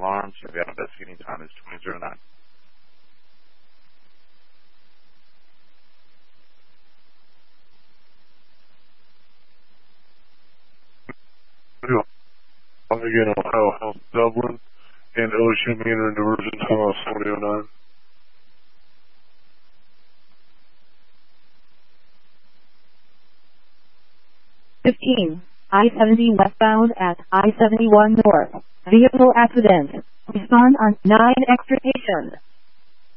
alarm. So the investigating time is 2009. Again, Ohio Health Dublin and Ocean Manor and Diversion Tunnel 2009. 15. I-70 westbound at I-71 north. Vehicle accident. Respond on 9 extra station.